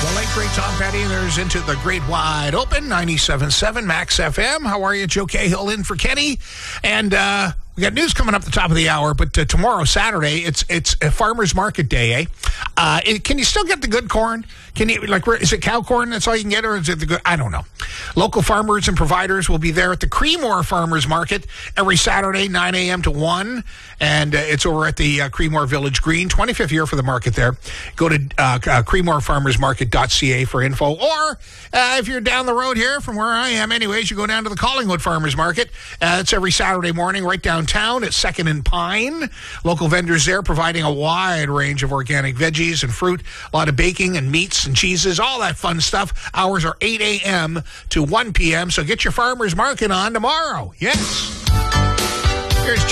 The late great Tom Petty. There's Into the Great Wide Open, 97.7 Max FM. How are you? Joe Cahill in for Kenny. And we got news coming up the top of the hour, but tomorrow, Saturday, it's a farmer's market day, eh? Can you still get the good corn? Can you, is it cow corn? That's all you can get, or is it the good? I don't know. Local farmers and providers will be there at the Creemore Farmers Market every Saturday, 9 a.m. to 1. And it's over at the Creemore Village Green, 25th year for the market there. Go to creemorefarmersmarket.ca for info. Or if you're down the road here from where I am, anyways, you go down to the Collingwood Farmers Market. It's every Saturday morning right downtown at 2nd and Pine. Local vendors there providing a wide range of organic veggies and fruit, a lot of baking and meats and cheeses, all that fun stuff. Hours are 8 a.m. to 1 p.m., so get your farmers market on tomorrow. Yes. Here's